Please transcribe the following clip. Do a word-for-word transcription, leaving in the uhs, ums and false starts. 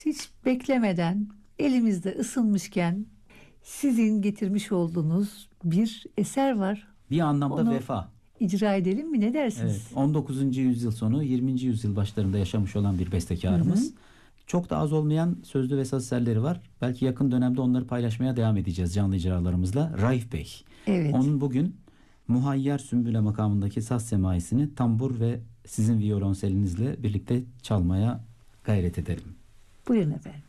Hiç beklemeden elimizde ısınmışken sizin getirmiş olduğunuz bir eser var. Bir anlamda Onu vefa. icra edelim mi? Ne Evet, dersiniz? on dokuzuncu yüzyıl sonu yirminci yüzyıl başlarında yaşamış olan bir Hı hı. bestekarımız. Çok da az olmayan sözlü ve saz eserleri var. Belki yakın dönemde onları paylaşmaya devam edeceğiz canlı icralarımızla. Raif Bey. Evet. Onun bugün Muhayyer Sümbüle makamındaki saz semaisini tambur ve sizin violonselinizle birlikte çalmaya gayret edelim. Buyurun efendim.